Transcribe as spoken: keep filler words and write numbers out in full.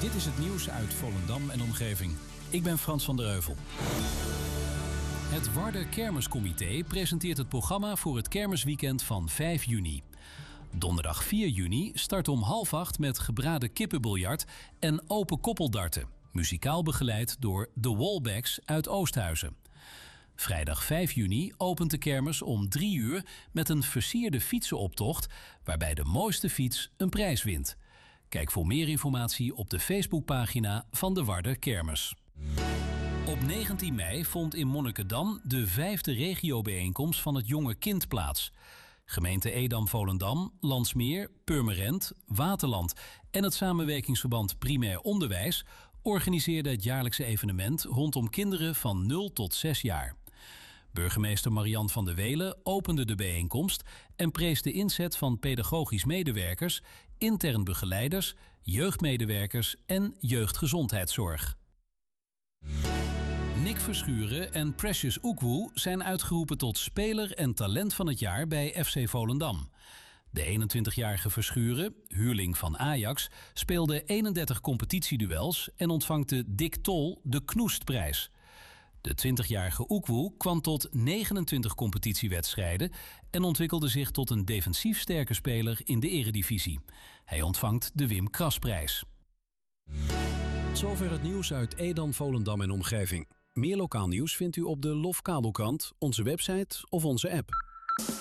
Dit is het nieuws uit Volendam en omgeving. Ik ben Frans van der Heuvel. Het Warder Kermiscomité presenteert het programma voor het kermisweekend van vijf juni. Donderdag vier juni start om half acht met gebraden kippenbiljart en open koppeldarten. Muzikaal begeleid door The Wallbacks uit Oosthuizen. Vrijdag vijf juni opent de kermis om drie uur met een versierde fietsenoptocht waarbij de mooiste fiets een prijs wint. Kijk voor meer informatie op de Facebookpagina van de Warder Kermis. Op negentien mei vond in Monnikendam de vijfde regiobijeenkomst van het Jonge Kind plaats. Gemeente Edam-Volendam, Landsmeer, Purmerend, Waterland en het samenwerkingsverband Primair Onderwijs organiseerden het jaarlijkse evenement rondom kinderen van nul tot zes jaar. Burgemeester Marian van der Welen opende de bijeenkomst en prees de inzet van pedagogisch medewerkers, intern begeleiders, jeugdmedewerkers en jeugdgezondheidszorg. Nick Verschuren en Precious Oekwoe zijn uitgeroepen tot speler en talent van het jaar bij F C Volendam. De eenentwintigjarige Verschuren, huurling van Ajax, speelde eenendertig competitieduels en ontvangt de Dick Tol de Knoestprijs. De twintigjarige Oekwoe kwam tot negenentwintig competitiewedstrijden en ontwikkelde zich tot een defensief sterke speler in de eredivisie. Hij ontvangt de Wim Krasprijs. Zover het nieuws uit Edam, Volendam en omgeving. Meer lokaal nieuws vindt u op de Lof Kabelkrant, onze website of onze app.